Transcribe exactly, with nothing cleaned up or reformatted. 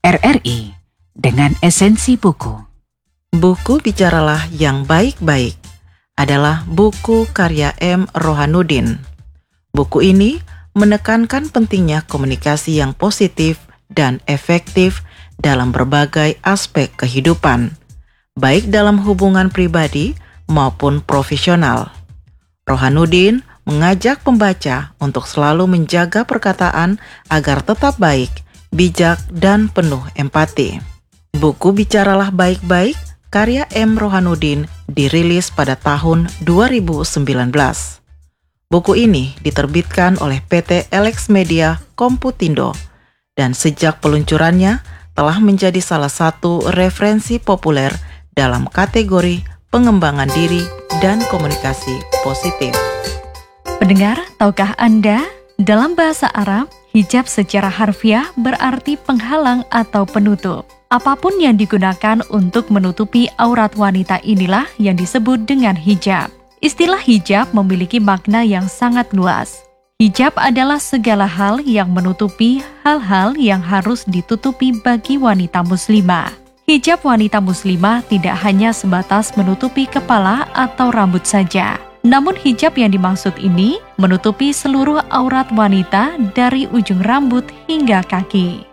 R R I dengan esensi buku. Buku Bicaralah yang Baik-Baik adalah buku karya M. Rohanuddin. Buku ini menekankan pentingnya komunikasi yang positif dan efektif dalam berbagai aspek kehidupan, baik dalam hubungan pribadi maupun profesional. Rohanuddin mengajak pembaca untuk selalu menjaga perkataan agar tetap baik, bijak, dan penuh empati. Buku Bicaralah Baik-Baik karya M. Rohanuddin dirilis pada tahun dua ribu sembilan belas. Buku ini diterbitkan oleh P T Elex Media Komputindo dan sejak peluncurannya telah menjadi salah satu referensi populer dalam kategori pengembangan diri dan komunikasi positif. Pendengar, tahukah Anda, dalam bahasa Arab, hijab secara harfiah berarti penghalang atau penutup. Apapun yang digunakan untuk menutupi aurat wanita inilah yang disebut dengan hijab. Istilah hijab memiliki makna yang sangat luas. Hijab adalah segala hal yang menutupi hal-hal yang harus ditutupi bagi wanita muslimah. Hijab wanita muslimah tidak hanya sebatas menutupi kepala atau rambut saja. Namun hijab yang dimaksud ini menutupi seluruh aurat wanita dari ujung rambut hingga kaki.